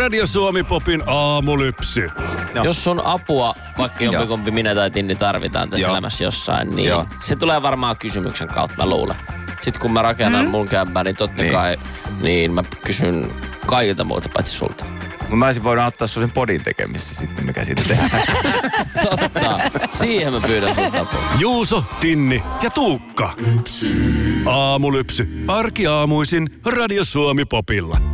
Radio Suomi Popin aamulypsy. No. Jos sun apua, vaikka jompikumpi minä tai Tinni tarvitaan tässä elämässä jossain, niin se tulee varmaan kysymyksen kautta, mä luulen. Sitten kun mä rakennan mun kämpää, niin totta kai niin mä kysyn kaikilta muilta paitsi sulta. Mä olisin voinut ottaa sun sen podin tekemissä sitten, mikä siitä tehdään. Totta. Siihen mä pyydän sulta apua. Juuso, Tinni ja Tuukka. Aamulypsy. Arkiaamuisin Radio Suomi Popilla.